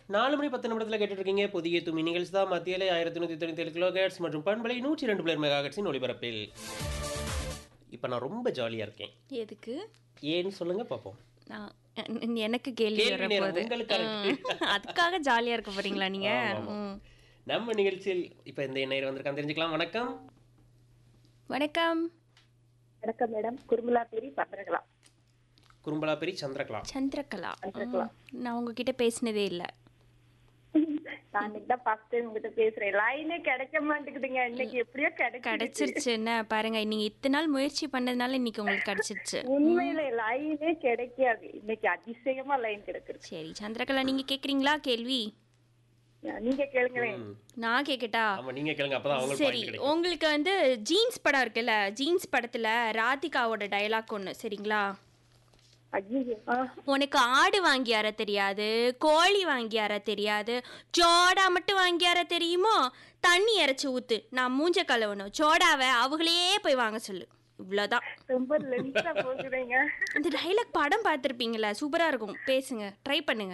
4 மணி 10 நிமிடத்துல கேட்டுட்டு இருக்கீங்க. புதிய துமி நிகழ்ச்சி தான் மத்தியிலே 1197 கிலோஹெர்ட்ஸ் மற்றும் பண்பலை 102 மெகாஹெர்ட்ஸின் ஒலிபரப்பில். இப்ப நான் ரொம்ப ஜாலியா இருக்கேன். எதுக்கு? ஏன்னு சொல்லுங்க பாப்போம். எனக்கு கேள்வி கேள்வி நேரம் வரப்போகுது. உங்களுக்காக. அதுக்காக ஜாலியா இருக்க போறீங்களா நீங்க? ஆமா. நம்ம நிகழ்ச்சியில் இப்ப இந்த நேயர் வந்திருக்கான் தெரிஞ்சுக்கலாம். வணக்கம். வணக்கம். வணக்கம் மேடம். குருமலாபேரி சந்திரகலா. குறும்பலாபேரி சந்திரகலா. சந்திரகலா. சந்திரகலா. நான் உங்ககிட்ட பேசினதே இல்ல. நான் இன்னைக்கு தான் ஃபர்ஸ்ட் டைம் உங்ககிட்ட பேசுறேன். லைனே கிடைக்க மாட்டேங்குதுங்க. இன்னைக்கு எப்படியோ கிடைச்சிருச்சு என்ன பாருங்க, நீங்க இத்தனை நாள் முயற்சி பண்ணதுனால இன்னைக்கு உங்களுக்கு கிடைச்சிருச்சு. உண்மையில லைனே கிடைக்காது. இன்னைக்கு அதிசயமா லைன் கிடைச்சிருக்கு. சரி சந்திரகலா, நீங்க கேக்குறீங்களா கேள்வி? நீங்க கேளுங்களேன். நான் கேக்கட்டா? ஆமா நீங்க கேளுங்க, அப்பதான் அவங்களுக்கு சரி, பாயிண்ட் கிடைக்கும். உங்களுக்கு வந்து ஜீன்ஸ் படம் இருக்குல்ல, ஜீன்ஸ் படத்துல ராதிகாவோட டயலாக் ஒண்ணு சரிங்களா? ஐயோ. உனக்கு ஆடு வாங்கி அற தெரியாது, கோழி வாங்கி அற தெரியாது, சோடா மட்டும் வாங்கி அற தெரியுமோ? தண்ணி இறைச்சி ஊத்து, நான் மூஞ்ச கழுவணும், சோடாவை அவங்களே போய் வாங்க சொல்லு. இவ்வளோதான். ரொம்ப லென்த்தா போகுதுங்க. இந்த டைலாக் படம் பார்த்துருப்பீங்களா? சூப்பரா இருக்கும், பேசுங்க, ட்ரை பண்ணுங்க.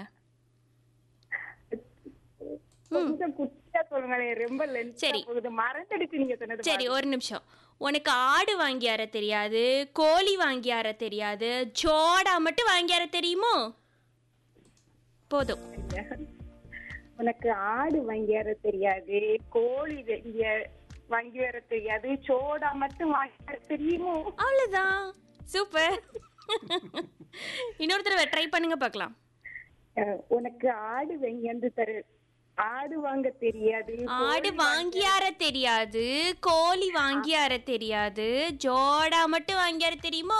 கொஞ்சம் குட்டியா சொல்லுங்களேன். ரொம்ப லென்த்தா சரி. போகுது. மறந்துடுச்சு நீங்க சொன்னது. சரி ஒரு நிமிஷம். உனக்கு ஆடு வாங்கி அற தெரியாது, கோழி வாங்கி அற தெரியாது, சோடா மட்டும் வாங்கி அற தெரியுமோ? போதும். உனக்கு ஆடு வாங்கி வர தெரியாது, கோழி வாங்கி வர தெரியாது, சோடா மட்டும் வாங்கி வர தெரியுமோ? அவ்வளவுதான். சூப்பர். இன்னொரு தடவை ட்ரை பண்ணுங்க பார்க்கலாம். உனக்கு ஆடு ஆடு வாங்க தெரியாது, ஆடு வாங்கி அற தெரியாது, கோழி வாங்கி அற தெரியாது, ஜோடா மட்டும் வாங்கி அற தெரியுமோ?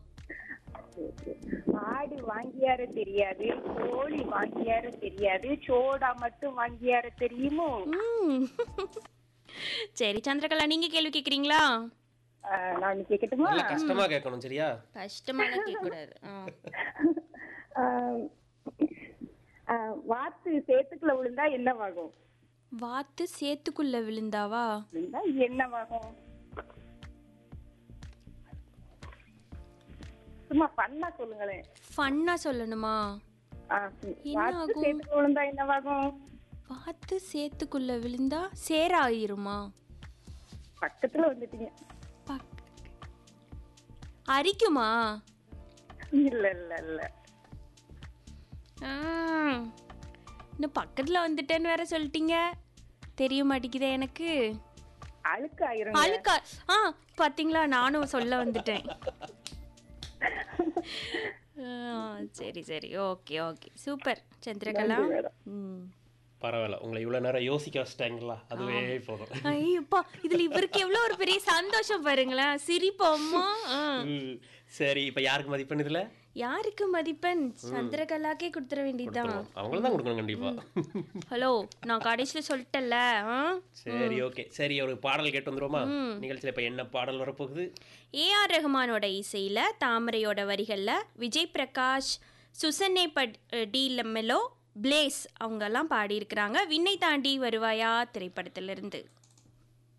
ஆடு வாங்கியார தெரியாது, கோழி வாங்கியார தெரியாது, சோடா மட்டும் வாங்கியார தெரியுமோ? சரி சந்திரகலா, நீங்க கேள்வி கேக்குறீங்களா? நான் கேட்கட்டுமா? இல்ல கஷ்டமா கேட்கணும் சரியா? கஷ்டமாலாம் கேட்க கூடாது. வாத்து சேத்துக்குள்ள விழுந்தா என்னவாகும்? வாத்து சேத்துக்குள்ள விழுந்தாவா? என்னவாகும்? சும்மா ஃபன்னா சொல்லுங்களேன். ஃபன்னா சொல்லணுமா? வாத்து சேத்துக்குள்ள விழுந்தா என்னவாகும்? வாத்து சேத்துக்குள்ள விழுந்தா சேராயிருமா? பக்கத்துல வந்துட்டீங்க. அரிக்குமா? இல்ல இல்ல இல்ல. இன்னும் பக்கத்துல வந்துட்டேன்னு வேற சொல்லிட்டீங்க. தெரிய மாட்டேங்குதே எனக்கு. அழுக்காயிரும். அழுக்கா? பாத்தீங்களா, நானும் சொல்ல வந்துட்டேன். சரி சரி, ஓகே ஓகே, சூப்பர் சந்திரகலா. பரவாயில்ல, உங்களை இவ்வளவு நேரம் யோசிக்க வச்சிட்டாங்களா, அதுவே போதும். ஐயோப்பா, இதுல இவருக்கு எவ்வளவு ஒரு பெரிய சந்தோஷம் பாருங்களேன், சிரிப்போம்மா. சரி, இப்ப யாருக்கு மதிப்பெண் இதுல? யாருக்கு மதிப்பெண்? சந்திரகலாக்கே கொடுத்துட வேண்டியதுதான். அவங்கள தான் கொடுக்கணும் கண்டிப்பா. ஹலோ, நான் கடைசியில சொல்லிட்டேன்ல. சரி ஓகே, சரி ஒரு பாடல் கேட்டு வந்துருமா? நிகழ்ச்சியில இப்ப என்ன பாடல் வரப்போகுது? ஏஆர் ரஹ்மானோட இசையில, தாமரையோட வரிகள்ல, விஜய் பிரகாஷ், சுசன்னே டி லெமெலோ, பிளேஸ் அவங்க எல்லாம் பாடியிருக்கிறாங்க. விண்ணை தாண்டி வருவாயா திரைப்படத்திலிருந்து.